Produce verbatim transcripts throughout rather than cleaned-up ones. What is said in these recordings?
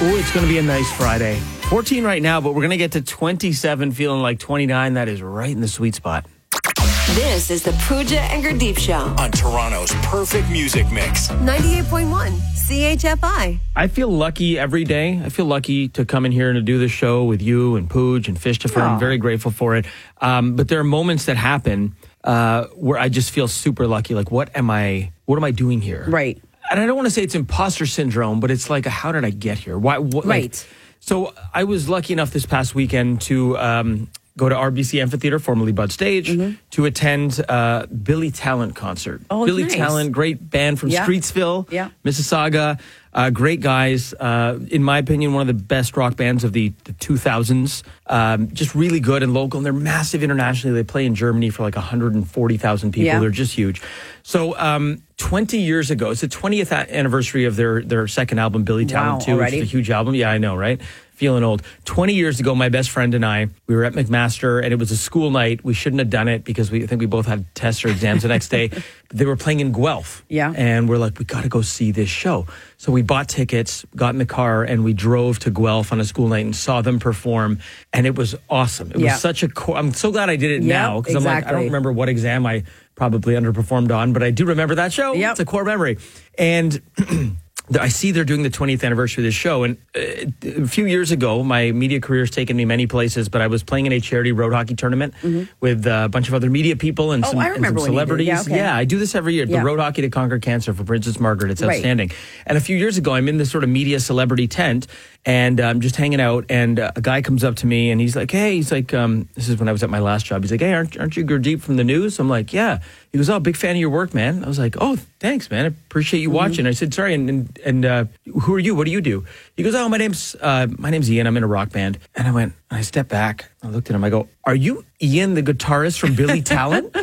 Ooh, it's going to be a nice Friday. fourteen right now, but we're going to get to twenty-seven, feeling like twenty-nine. That is right in the sweet spot. This is the Pooja and Gurdeep Show on Toronto's perfect music mix. ninety-eight point one C H F I. I feel lucky every day. I feel lucky to come in here and to do this show with you and Pooj and Fishtaffer. I'm very grateful for it. Um, but there are moments that happen uh, where I just feel super lucky. Like, what am I? What am I doing here? Right. And I don't want to say it's imposter syndrome, but it's like, how did I get here? Why? What, like, Right. So I was lucky enough this past weekend to um, go to R B C Amphitheater, formerly Bud Stage, mm-hmm. to attend uh, Billy Talent concert. Oh, Billy nice. Talent, great band from Yeah. Streetsville, Yeah. Mississauga. Uh, great guys. Uh, in my opinion, one of the best rock bands of the, the two thousands. Um, just really good and local. And they're massive internationally. They play in Germany for like one hundred forty thousand people. Yeah. They're just huge. So um, twenty years ago, it's the twentieth anniversary of their, their second album, Billy Talent Wow, two, already? which is a huge album. Yeah, I know, right? Feeling old. twenty years ago, my best friend and I, we were at McMaster, and it was a school night. We shouldn't have done it because we I think we both had tests or exams the next day. They were playing in Guelph. Yeah. And we're like, we got to go see this show. So we bought tickets, got in the car, and we drove to Guelph on a school night and saw them perform. And it was awesome. It Yeah. was such a cool, I'm so glad I did it Yep, now, because I'm like, I exactly. don't remember what exam I probably underperformed on, but I do remember that show. Yep. It's a core memory. And I see they're doing the twentieth anniversary of this show. And uh, a few years ago, my media career has taken me many places, but I was playing in a charity road hockey tournament mm-hmm. with uh, a bunch of other media people and Oh, some, I and remember some when you did. celebrities. Yeah, okay. yeah, I do this every year. Yeah. The road hockey to conquer cancer for Princess Margaret. It's Right. outstanding. And a few years ago, I'm in this sort of media celebrity tent and I'm um, just hanging out. And uh, a guy comes up to me and he's like, hey, he's like, um, this is when I was at my last job. He's like, hey, aren't, aren't you Gurdeep from the news? I'm like, yeah. He goes, oh, big fan of your work, man. I was like, oh, thanks, man. I appreciate you Mm-hmm. watching. I said, sorry, and and, and uh, who are you? What do you do? He goes, oh, my name's uh, my name's Ian. I'm in a rock band. And I went, and I stepped back. I looked at him. I go, are you Ian, the guitarist from Billy Talent?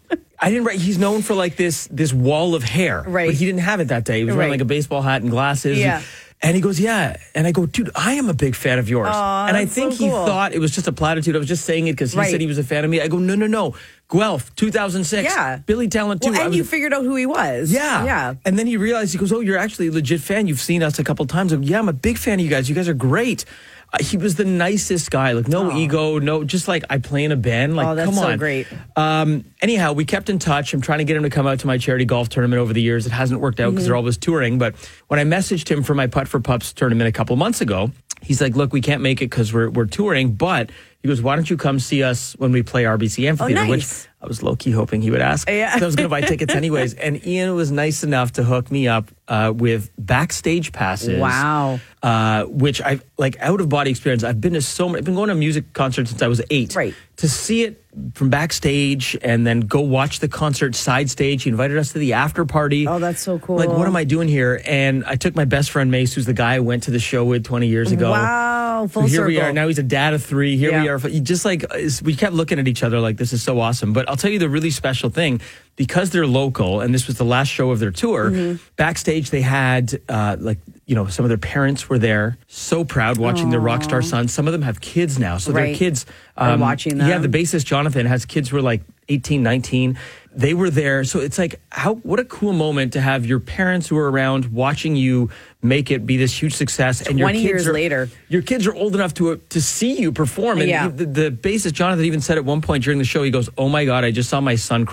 I didn't write. He's known for like this this wall of hair, Right. But he didn't have it that day. He was wearing Right. like a baseball hat and glasses. Yeah. And he goes, yeah. And I go, dude, I am a big fan of yours. Aw, and I that's think so he cool. thought it was just a platitude. I was just saying it because he Right. said he was a fan of me. I go, no, no, no. Guelph, two thousand six. Yeah. Billy Talent two. Well, I and was- you figured out who he was. yeah. Yeah. And then he realized, he goes, oh, you're actually a legit fan. You've seen us a couple times. I go, yeah, I'm a big fan of you guys. You guys are great. Uh, he was the nicest guy. Like, no Aw. ego, no, just like I play in a band. Like, Oh, that's come so on. great. Um, anyhow, we kept in touch. I'm trying to get him to come out to my charity golf tournament over the years. It hasn't worked out because Mm-hmm. they're always touring. But when I messaged him for my Putt for Pups tournament a couple months ago, he's like, look, we can't make it because we're, we're touring. But he goes, why don't you come see us when we play R B C Amphitheater? Oh, nice. Which I was low-key hoping he would ask. Yeah. So I was going to buy tickets anyways. And Ian was nice enough to hook me up uh, with backstage passes. Wow. Uh, which I've, like, out-of-body experience. I've been to so many, I've been going to music concerts since I was eight. Right. To see it from backstage and then go watch the concert side stage. He invited us to the after party. Oh, that's so cool. Like, what am I doing here? And I took my best friend Mace, who's the guy I went to the show with twenty years ago. Wow. Full So here circle. we are. Now he's a dad of three. Here we Yeah. are. You Just like, it's- we kept looking at each other like, this is so awesome. But I'll tell you the really special thing. Because they're local, and this was the last show of their tour, Mm-hmm. backstage they had, uh, like, you know, some of their parents were there. So proud watching their rock star sons. Some of them have kids now. So their Right. kids... Are watching them. Yeah, the bassist Jonathan has kids who are like eighteen, nineteen. They were there. So it's like, how what a cool moment to have your parents who are around watching you make it be this huge success. And your twenty kids years are, later. Your kids are old enough to to see you perform. And Yeah. the, the bassist Jonathan even said at one point during the show, he goes, oh my God, I just saw my son